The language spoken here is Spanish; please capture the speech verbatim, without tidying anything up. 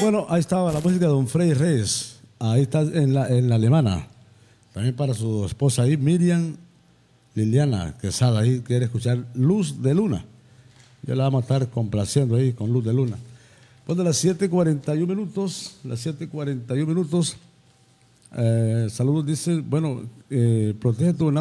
bueno, ahí estaba la música de Don Freddy Reyes. Ahí está en la, en la alemana. También para su esposa ahí, Miriam Liliana Quesada. Ahí quiere escuchar Luz de Luna. Ya la vamos a estar complaciendo ahí con Luz de Luna. Pues de las siete cuarenta y uno minutos, las siete cuarenta y uno minutos. Eh, saludos, dice, bueno, eh, protege tu